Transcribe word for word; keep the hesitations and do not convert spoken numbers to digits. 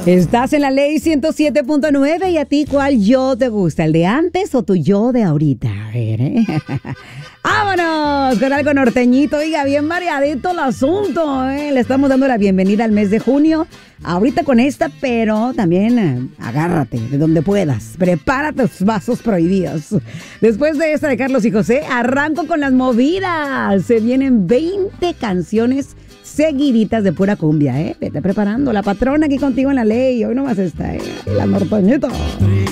Estás en la ley ciento siete punto nueve y a ti, ¿cuál yo te gusta? ¿El de antes o tu yo de ahorita? A ver, ¿eh? ¡Vámonos! Con algo norteñito. Oiga, bien variadito el asunto, ¿eh? Le estamos dando la bienvenida al mes de junio. Ahorita con esta, pero también eh, agárrate de donde puedas. Prepara tus vasos prohibidos. Después de esta de Carlos y José, arranco con las movidas. Se vienen veinte canciones seguiditas de pura cumbia, ¿eh? Vete preparando. La patrona aquí contigo en la ley. Hoy nomás está, ¿eh? La norteñita.